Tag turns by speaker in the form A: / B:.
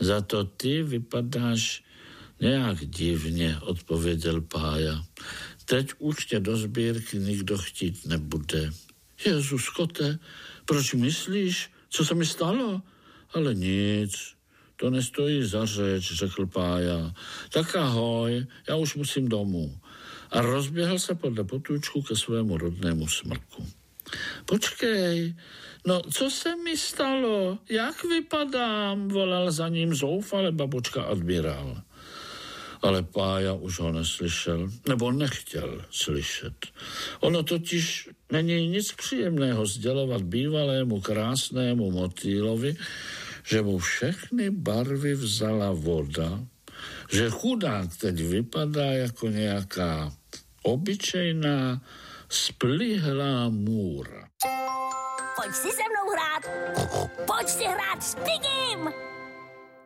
A: Za to ty vypadáš nějak divně, odpověděl Pája. Teď už tě do sbírky nikdo chtít nebude. Jezuskote, proč myslíš? Co se mi stalo? Ale nic, to nestojí za řeč, řekl Pája. Tak ahoj, já už musím domů. A rozběhl se podle potůčku ke svému rodnému smrku. Počkej, no co se mi stalo? Jak vypadám? Volal za ním zoufale babučka admirál. Ale Pája už ho neslyšel, nebo nechtěl slyšet. Ono totiž není nic příjemného sdělovat bývalému krásnému motýlovi, že mu všechny barvy vzala voda, že chudák teď vypadá jako nějaká obyčejná splihlá můra.
B: Pojď si se mnou hrát, pojď si hrát s Pigim!